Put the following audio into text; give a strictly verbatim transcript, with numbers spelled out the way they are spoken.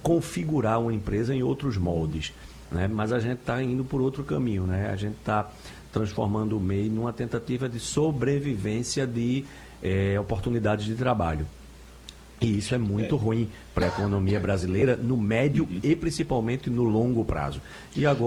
configurar uma empresa em outros moldes, né? Mas a gente está indo por outro caminho, né? A gente está transformando o M E I numa tentativa de sobrevivência de é, oportunidades de trabalho. E isso é muito é. ruim para a economia brasileira no médio e principalmente no longo prazo. E agora